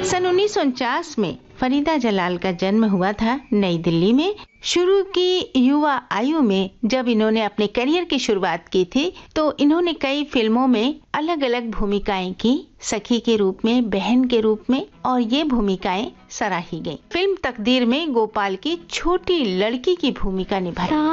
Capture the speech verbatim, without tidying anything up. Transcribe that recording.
सन उन्नीस सौ उनचास में फरीदा जलाल का जन्म हुआ था नई दिल्ली में। शुरू की युवा आयु में जब इन्होंने अपने करियर की शुरुआत की थी तो इन्होंने कई फिल्मों में अलग अलग भूमिकाएं की, सखी के रूप में, बहन के रूप में, और ये भूमिकाएं सराही गईं। फिल्म तकदीर में गोपाल की छोटी लड़की की भूमिका निभाई।